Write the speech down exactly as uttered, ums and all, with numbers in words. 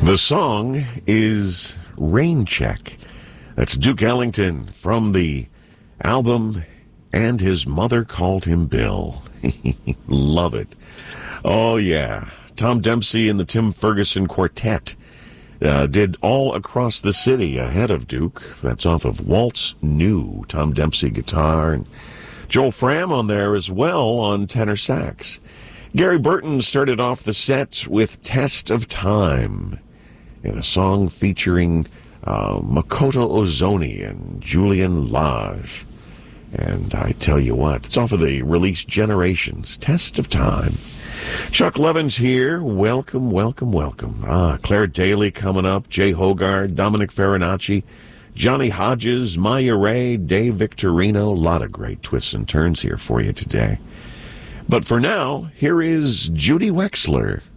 The song is Rain Check. That's Duke Ellington from the album And His Mother Called Him Bill. Love it. Oh, yeah. Tom Dempsey and the Tim Ferguson Quartet uh, did All Across the City ahead of Duke. That's off of Waltz New. Tom Dempsey guitar and Joel Fram on there as well on tenor sax. Gary Burton started off the set with Test of Time in a song featuring uh, Makoto Ozoni and Julian Lage. And I tell you what, it's off of the release Generations, Test of Time. Chuck Levin's here. Welcome, welcome, welcome. Ah, Claire Daly coming up, Jay Hogarth, Dominic Farinacci, Johnny Hodges, Maya Ray, Dave Victorino. A lot of great twists and turns here for you today. But for now, here is Judy Wexler.